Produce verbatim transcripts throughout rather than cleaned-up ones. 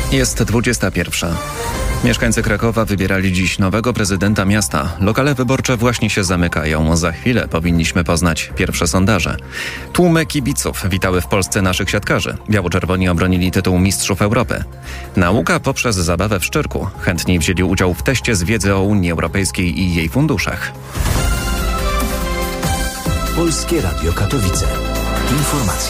Jest dwudziesta pierwsza. Mieszkańcy Krakowa wybierali dziś nowego prezydenta miasta. Lokale wyborcze właśnie się zamykają. Za chwilę powinniśmy poznać pierwsze sondaże. Tłumy kibiców witały w Polsce naszych siatkarzy. Biało-czerwoni obronili tytuł Mistrzów Europy. Nauka poprzez zabawę w Szczyrku. Chętniej wzięli udział w teście z wiedzy o Unii Europejskiej i jej funduszach. Polskie Radio Katowice. Informacje.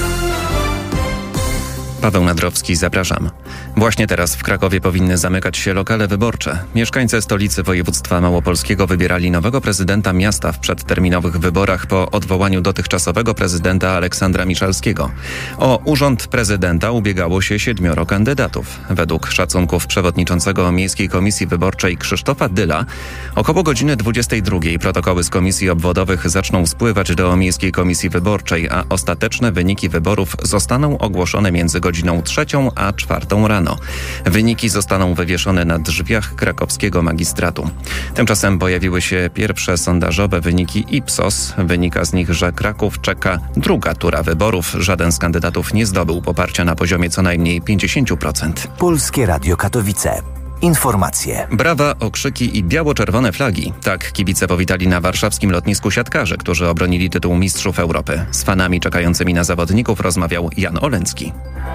Paweł Nadrowski, zapraszam. Właśnie teraz w Krakowie powinny zamykać się lokale wyborcze. Mieszkańcy stolicy województwa małopolskiego wybierali nowego prezydenta miasta w przedterminowych wyborach po odwołaniu dotychczasowego prezydenta Aleksandra Miszalskiego. O urząd prezydenta ubiegało się siedmioro kandydatów. Według szacunków przewodniczącego Miejskiej Komisji Wyborczej Krzysztofa Dyla około godziny dwudziestej drugiej protokoły z komisji obwodowych zaczną spływać do Miejskiej Komisji Wyborczej, a ostateczne wyniki wyborów zostaną ogłoszone między godziną trzecią a czwartą rano. Wyniki zostaną wywieszone na drzwiach krakowskiego magistratu. Tymczasem pojawiły się pierwsze sondażowe wyniki Ipsos. Wynika z nich, że Kraków czeka druga tura wyborów. Żaden z kandydatów nie zdobył poparcia na poziomie co najmniej pięćdziesiąt procent. Polskie Radio Katowice. Informacje. Brawa, okrzyki i biało-czerwone flagi. Tak kibice powitali na warszawskim lotnisku siatkarzy, którzy obronili tytuł Mistrzów Europy. Z fanami czekającymi na zawodników rozmawiał Jan Olencki.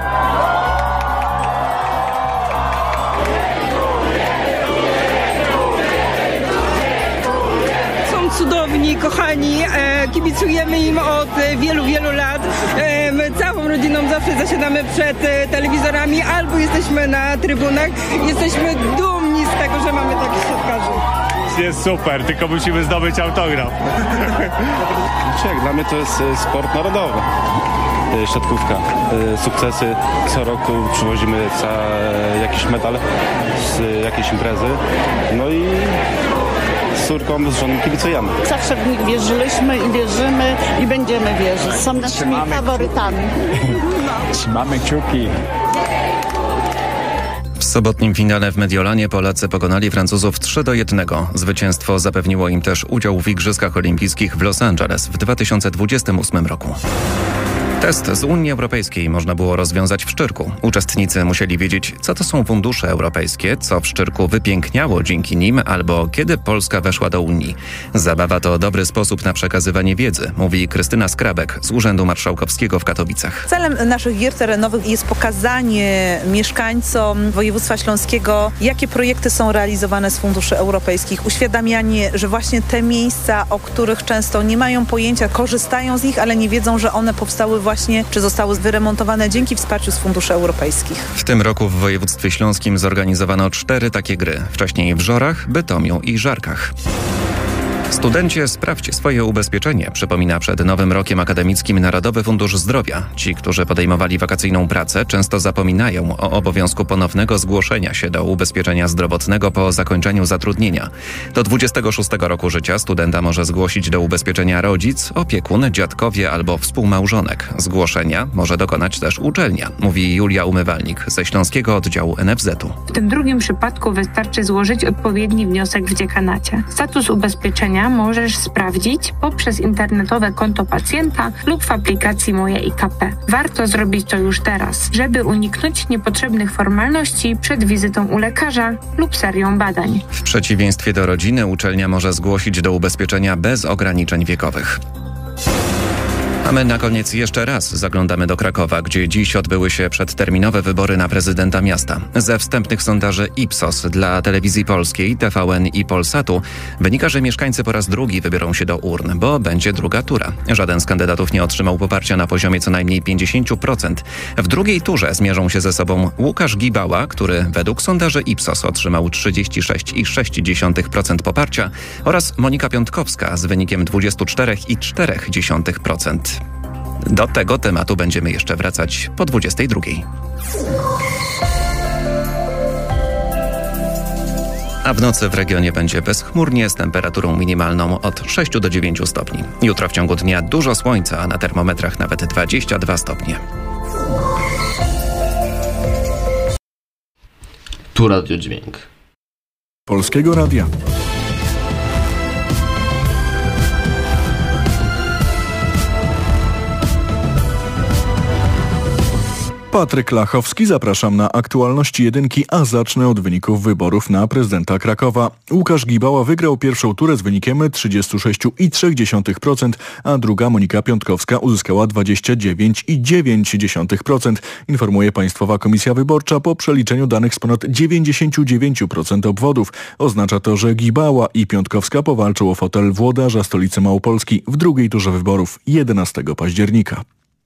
Cudowni, kochani, e, kibicujemy im od e, wielu, wielu lat. E, my całą rodziną zawsze zasiadamy przed e, telewizorami albo jesteśmy na trybunach. Jesteśmy dumni z tego, że mamy takich siatkarzy. Jest super, tylko musimy zdobyć autograf. Jak dla mnie to jest sport narodowy. Siatkówka. Sukcesy. Co roku przywozimy jakiś medal z jakiejś imprezy. No i z córką, z żoną kibicujemy. Zawsze w nich wierzyliśmy i wierzymy i będziemy wierzyć. Są naszymi Trzymamy. faworytami. Trzymamy kciuki. W sobotnim finale w Mediolanie Polacy pokonali Francuzów trzy do jednego. Zwycięstwo zapewniło im też udział w Igrzyskach Olimpijskich w Los Angeles w dwa tysiące dwudziestym ósmym roku. Test z Unii Europejskiej można było rozwiązać w Szczyrku. Uczestnicy musieli wiedzieć, co to są fundusze europejskie, co w Szczyrku wypiękniało dzięki nim, albo kiedy Polska weszła do Unii. Zabawa to dobry sposób na przekazywanie wiedzy, mówi Krystyna Skrabek z Urzędu Marszałkowskiego w Katowicach. Celem naszych gier terenowych jest pokazanie mieszkańcom województwa śląskiego, jakie projekty są realizowane z funduszy europejskich. Uświadamianie, że właśnie te miejsca, o których często nie mają pojęcia, korzystają z nich, ale nie wiedzą, że one powstały właśnie, czy zostały wyremontowane dzięki wsparciu z funduszy europejskich. W tym roku w województwie śląskim zorganizowano cztery takie gry. Wcześniej w Żorach, Bytomiu i Żarkach. Studencie, sprawdźcie swoje ubezpieczenie, przypomina przed nowym rokiem akademickim Narodowy Fundusz Zdrowia. Ci, którzy podejmowali wakacyjną pracę, często zapominają o obowiązku ponownego zgłoszenia się do ubezpieczenia zdrowotnego po zakończeniu zatrudnienia. Do dwudziestego szóstego roku życia studenta może zgłosić do ubezpieczenia rodzic, opiekun, dziadkowie albo współmałżonek. Zgłoszenia może dokonać też uczelnia, mówi Julia Umywalnik ze Śląskiego Oddziału N F Z-u. W tym drugim przypadku wystarczy złożyć odpowiedni wniosek w dziekanacie. Status ubezpieczenia możesz sprawdzić poprzez internetowe konto pacjenta lub w aplikacji Moje I K P. Warto zrobić to już teraz, żeby uniknąć niepotrzebnych formalności przed wizytą u lekarza lub serią badań. W przeciwieństwie do rodziny uczelnia może zgłosić do ubezpieczenia bez ograniczeń wiekowych. A my na koniec jeszcze raz zaglądamy do Krakowa, gdzie dziś odbyły się przedterminowe wybory na prezydenta miasta. Ze wstępnych sondaży Ipsos dla Telewizji Polskiej, T V N i Polsatu wynika, że mieszkańcy po raz drugi wybiorą się do urn, bo będzie druga tura. Żaden z kandydatów nie otrzymał poparcia na poziomie co najmniej pięćdziesiąt procent. W drugiej turze zmierzą się ze sobą Łukasz Gibała, który według sondaży Ipsos otrzymał trzydzieści sześć przecinek sześć procent poparcia, oraz Monika Piątkowska z wynikiem dwadzieścia cztery przecinek cztery procent. Do tego tematu będziemy jeszcze wracać po dwudziestej drugiej. A w nocy w regionie będzie bezchmurnie z temperaturą minimalną od sześciu do dziewięciu stopni. Jutro w ciągu dnia dużo słońca, a na termometrach nawet dwadzieścia dwa stopnie. Tu Radio Dźwięk Polskiego Radia. Patryk Lachowski, zapraszam na aktualności jedynki, a zacznę od wyników wyborów na prezydenta Krakowa. Łukasz Gibała wygrał pierwszą turę z wynikiem trzydzieści sześć przecinek dziewięć procent, a druga Monika Piątkowska uzyskała dwadzieścia dziewięć przecinek dziewięć procent, informuje Państwowa Komisja Wyborcza po przeliczeniu danych z ponad dziewięćdziesiąt dziewięć procent obwodów. Oznacza to, że Gibała i Piątkowska powalczą o fotel włodarza stolicy Małopolski w drugiej turze wyborów jedenastego października.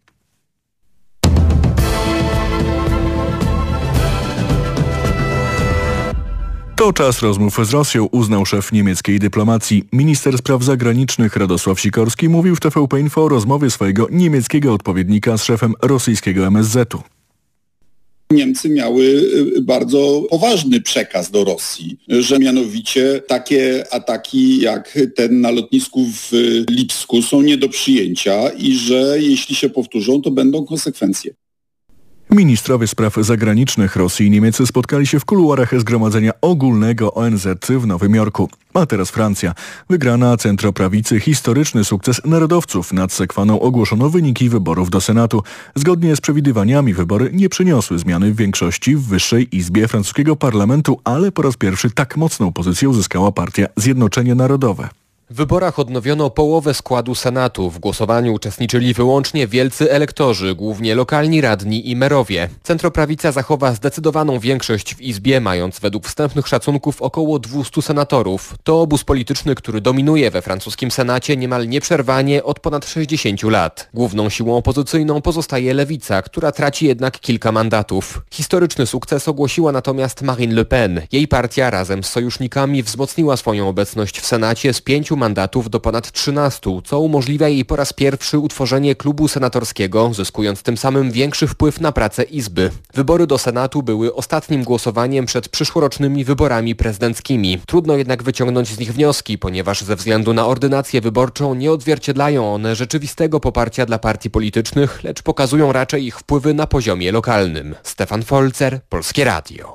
To czas rozmów z Rosją, uznał szef niemieckiej dyplomacji. Minister spraw zagranicznych Radosław Sikorski mówił w T V P Info o rozmowie swojego niemieckiego odpowiednika z szefem rosyjskiego M S Z u. Niemcy miały bardzo poważny przekaz do Rosji, że mianowicie takie ataki jak ten na lotnisku w Lipsku są nie do przyjęcia i że jeśli się powtórzą, to będą konsekwencje. Ministrowie spraw zagranicznych Rosji i Niemiec spotkali się w kuluarach Zgromadzenia Ogólnego O N Z w Nowym Jorku. A teraz Francja. Wygrana centroprawicy historyczny sukces narodowców. Nad Sekwaną ogłoszono wyniki wyborów do Senatu. Zgodnie z przewidywaniami wybory nie przyniosły zmiany w większości w Wyższej Izbie francuskiego parlamentu, ale po raz pierwszy tak mocną pozycję uzyskała partia Zjednoczenie Narodowe. W wyborach odnowiono połowę składu Senatu. W głosowaniu uczestniczyli wyłącznie wielcy elektorzy, głównie lokalni radni i merowie. Centroprawica zachowa zdecydowaną większość w Izbie, mając według wstępnych szacunków około dwieście senatorów. To obóz polityczny, który dominuje we francuskim Senacie niemal nieprzerwanie od ponad sześćdziesięciu lat. Główną siłą opozycyjną pozostaje Lewica, która traci jednak kilka mandatów. Historyczny sukces ogłosiła natomiast Marine Le Pen. Jej partia razem z sojusznikami wzmocniła swoją obecność w Senacie z pięciu mandatów do ponad trzynastu, co umożliwia jej po raz pierwszy utworzenie klubu senatorskiego, zyskując tym samym większy wpływ na pracę Izby. Wybory do Senatu były ostatnim głosowaniem przed przyszłorocznymi wyborami prezydenckimi. Trudno jednak wyciągnąć z nich wnioski, ponieważ ze względu na ordynację wyborczą nie odzwierciedlają one rzeczywistego poparcia dla partii politycznych, lecz pokazują raczej ich wpływy na poziomie lokalnym. Stefan Folzer, Polskie Radio.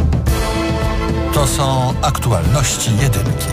To są aktualności jedynki.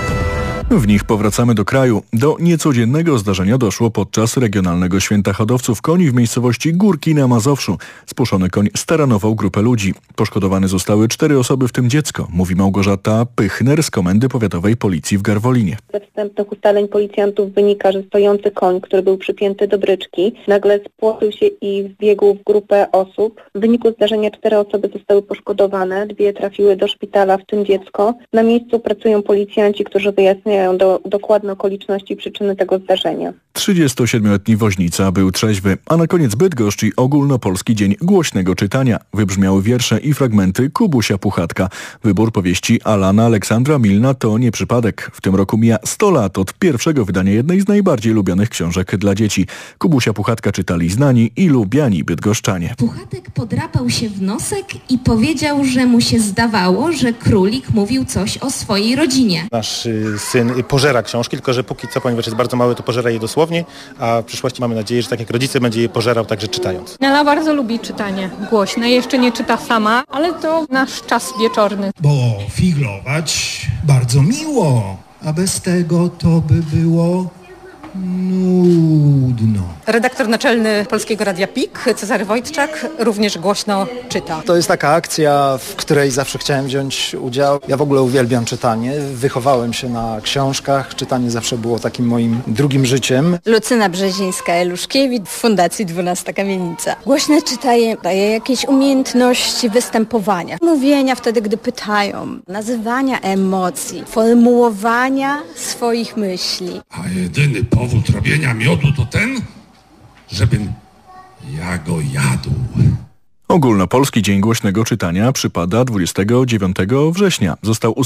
W nich powracamy do kraju. Do niecodziennego zdarzenia doszło podczas regionalnego święta hodowców koni w miejscowości Górki na Mazowszu. Spuszczony koń staranował grupę ludzi. Poszkodowane zostały cztery osoby, w tym dziecko, mówi Małgorzata Pychner z Komendy Powiatowej Policji w Garwolinie. Ze wstępnych ustaleń policjantów wynika, że stojący koń, który był przypięty do bryczki, nagle spłoszył się i wbiegł w grupę osób. W wyniku zdarzenia cztery osoby zostały poszkodowane, dwie trafiły do szpitala, w tym dziecko. Na miejscu pracują policjanci, którzy wyjaśniają Do, dokładne okoliczności i przyczyny tego zdarzenia. trzydziestosiedmioletni woźnica był trzeźwy, a na koniec Bydgoszcz i ogólnopolski dzień głośnego czytania. Wybrzmiały wiersze i fragmenty Kubusia Puchatka. Wybór powieści Alana Aleksandra Milna to nie przypadek. W tym roku mija sto lat od pierwszego wydania jednej z najbardziej lubianych książek dla dzieci. Kubusia Puchatka czytali znani i lubiani bydgoszczanie. Puchatek podrapał się w nosek i powiedział, że mu się zdawało, że królik mówił coś o swojej rodzinie. Nasz y, syn pożera książki, tylko że póki co, ponieważ jest bardzo mały, to pożera je dosłownie, a w przyszłości mamy nadzieję, że tak jak rodzice, będzie je pożerał także czytając. Nela bardzo lubi czytanie głośne, jeszcze nie czyta sama, ale to nasz czas wieczorny. Bo figlować bardzo miło, a bez tego to by było nudno. Redaktor naczelny Polskiego Radia P I K, Cezary Wojtczak, również głośno czyta. To jest taka akcja, w której zawsze chciałem wziąć udział. Ja w ogóle uwielbiam czytanie. Wychowałem się na książkach. Czytanie zawsze było takim moim drugim życiem. Lucyna Brzezińska-Eluszkiewicz w Fundacji dwunasta Kamienica. Głośne czytanie daje jakieś umiejętności występowania, mówienia wtedy, gdy pytają, nazywania emocji, formułowania swoich myśli. A jedyny powód robienia miodu to ten, żebym ja go jadł. Ogólnopolski Dzień Głośnego Czytania przypada dwudziestego dziewiątego września. Został